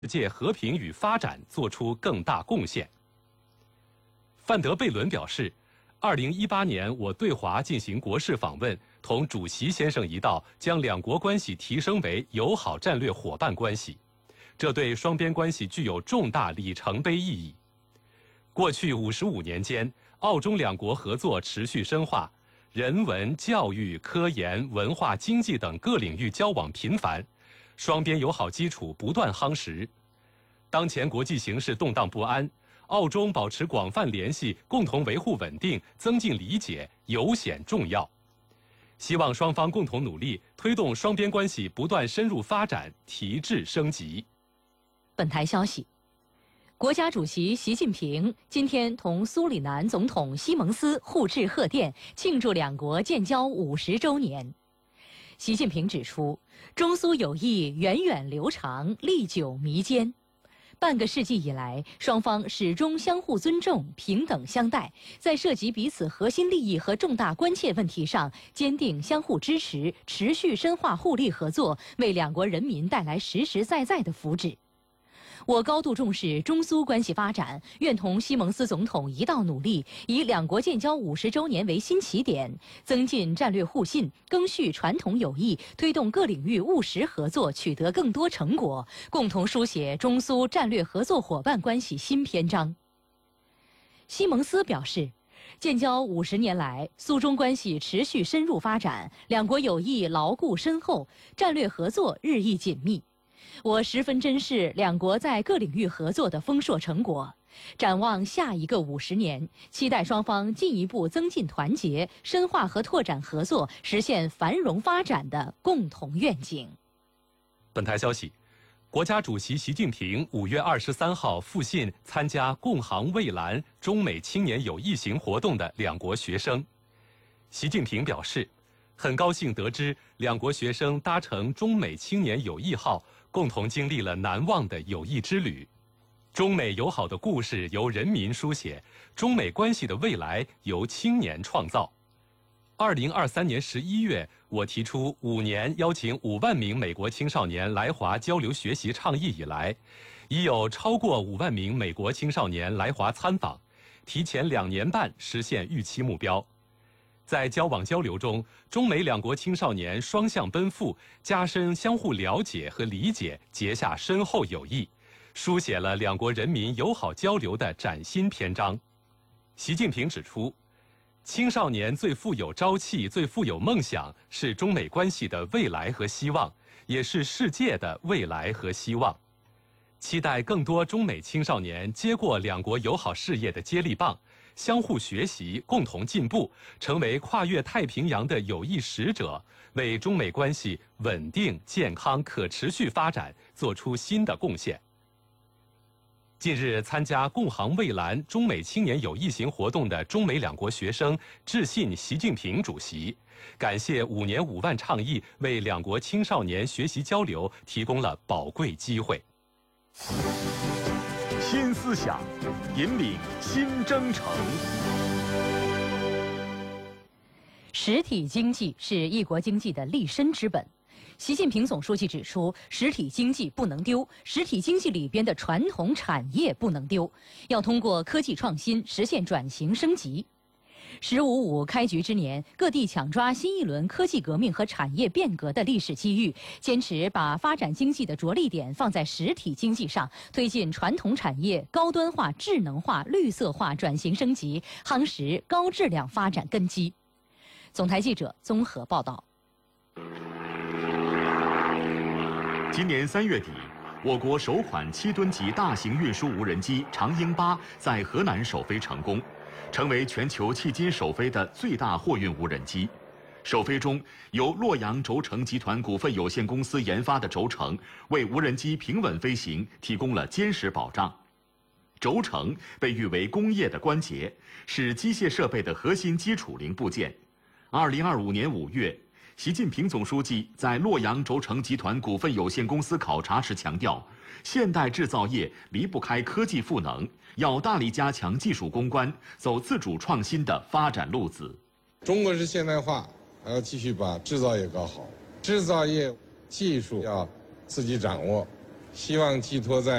世界和平与发展做出更大贡献。范德贝伦表示，2018年我对华进行国事访问，同主席先生一道，将两国关系提升为友好战略伙伴关系，这对双边关系具有重大里程碑意义。过去55年间，澳中两国合作持续深化，人文、教育、科研、文化、经济等各领域交往频繁，双边友好基础不断夯实。当前国际形势动荡不安，澳中保持广泛联系，共同维护稳定，增进理解，尤显重要。希望双方共同努力，推动双边关系不断深入发展，提质升级。 本台消息，国家主席习近平今天同苏里南总统西蒙斯互致贺电，庆祝两国建交50周年。习近平指出，中苏友谊源远流长，历久弥坚。半个世纪以来，双方始终相互尊重、平等相待，在涉及彼此核心利益和重大关切问题上，坚定相互支持，持续深化互利合作，为两国人民带来实实在在的福祉。我高度重视中苏关系发展，愿同西蒙斯总统一道努力，以两国建交50周年为新起点，增进战略互信，赓续传统友谊，推动各领域务实合作取得更多成果，共同书写中苏战略合作伙伴关系新篇章。西蒙斯表示，建交50年来，苏中关系持续深入发展，两国友谊牢固深厚，战略合作日益紧密。我十分珍视两国在各领域合作的丰硕成果，展望下一个50年，期待双方进一步增进团结，深化和拓展合作，实现繁荣发展的共同愿景。 本台消息，国家主席习近平5月23号复信参加共航蔚蓝中美青年友谊行活动的两国学生。习近平表示，很高兴得知两国学生搭乘中美青年友谊号，共同经历了难忘的友谊之旅。中美友好的故事由人民书写，中美关系的未来由青年创造。2023年11月，我提出5年邀请5万名美国青少年来华交流学习倡议以来，已有超过5万名美国青少年来华参访，提前2年半实现预期目标。在交往交流中，中美两国青少年双向奔赴，加深相互了解和理解，结下深厚友谊，书写了两国人民友好交流的崭新篇章。习近平指出，青少年最富有朝气、最富有梦想，是中美关系的未来和希望，也是世界的未来和希望。期待更多中美青少年接过两国友好事业的接力棒，相互学习，共同进步，成为跨越太平洋的友谊使者，为中美关系稳定、健康、可持续发展做出新的贡献。近日参加共航蔚蓝中美青年友谊行活动的中美两国学生致信习近平主席，感谢5年5万倡议为两国青少年学习交流提供了宝贵机会。 新思想，引领新征程。 实体经济是一国经济的立身之本。习近平总书记指出，实体经济不能丢，实体经济里边的传统产业不能丢，要通过科技创新实现转型升级。“15+5”开局之年，各地抢抓新一轮科技革命和产业变革的历史机遇，坚持把发展经济的着力点放在实体经济上，推进传统产业高端化、智能化、绿色化转型升级，夯实高质量发展根基。总台记者综合报道。 今年3月底，我国首款7吨级大型运输无人机长鹰8在河南首飞成功，成为全球迄今首飞的最大货运无人机。首飞中，由洛阳轴承集团股份有限公司研发的轴承为无人机平稳飞行提供了坚实保障。轴承被誉为工业的关节，是机械设备的核心基础零部件。2025年5月，习近平总书记在洛阳轴承集团股份有限公司考察时强调，现代制造业离不开科技赋能，要大力加强技术攻关，走自主创新的发展路子。 中国式现代化还要继续把制造业搞好，制造业技术要自己掌握， 希望寄托在